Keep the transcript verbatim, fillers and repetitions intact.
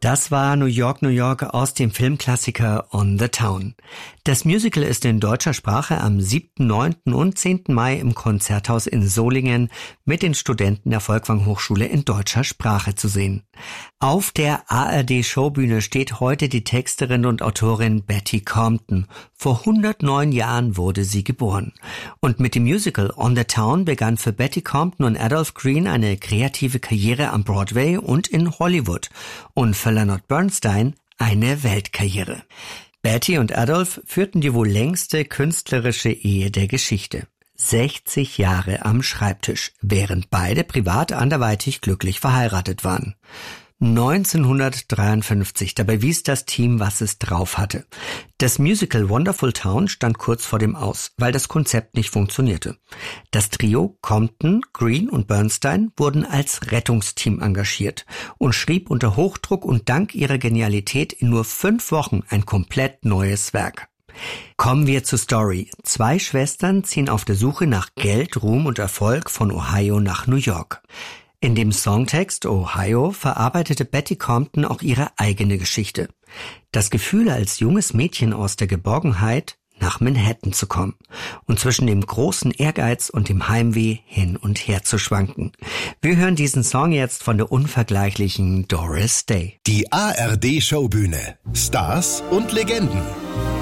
Das war New York, New York aus dem Filmklassiker On the Town. Das Musical ist in deutscher Sprache am siebten, neunten und zehnten Mai im Konzerthaus in Solingen mit den Studenten der Folkwang Hochschule in deutscher Sprache zu sehen. Auf der A R D-Showbühne steht heute die Texterin und Autorin Betty Compton. Vor hundertneun Jahren wurde sie geboren. Und mit dem Musical On the Town begann für Betty Compton und Adolph Green eine kreative Karriere am Broadway und in Hollywood. Und für Leonard Bernstein eine Weltkarriere. Betty und Adolph führten die wohl längste künstlerische Ehe der Geschichte. sechzig Jahre am Schreibtisch, während beide privat anderweitig glücklich verheiratet waren. neunzehnhundertdreiundfünfzig, da bewies das Team, was es drauf hatte. Das Musical Wonderful Town stand kurz vor dem Aus, weil das Konzept nicht funktionierte. Das Trio Compton, Green und Bernstein wurden als Rettungsteam engagiert und schrieb unter Hochdruck und dank ihrer Genialität in nur fünf Wochen ein komplett neues Werk. Kommen wir zur Story. Zwei Schwestern ziehen auf der Suche nach Geld, Ruhm und Erfolg von Ohio nach New York. In dem Songtext Ohio verarbeitete Betty Compton auch ihre eigene Geschichte. Das Gefühl, als junges Mädchen aus der Geborgenheit nach Manhattan zu kommen und zwischen dem großen Ehrgeiz und dem Heimweh hin und her zu schwanken. Wir hören diesen Song jetzt von der unvergleichlichen Doris Day. Die A R D-Showbühne. Stars und Legenden.